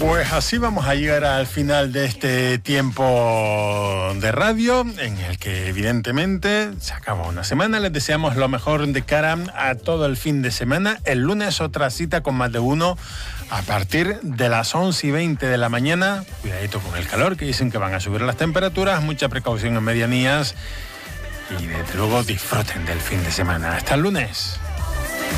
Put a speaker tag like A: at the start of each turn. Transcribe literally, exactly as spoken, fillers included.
A: Pues así vamos a llegar al final de este tiempo de radio, en el que evidentemente se acaba una semana. Les deseamos lo mejor de cara a todo el fin de semana. El lunes otra cita con Más de Uno a partir de las once y veinte de la mañana. Cuidadito con el calor, que dicen que van a subir las temperaturas. Mucha precaución en medianías y desde luego disfruten del fin de semana. Hasta el lunes.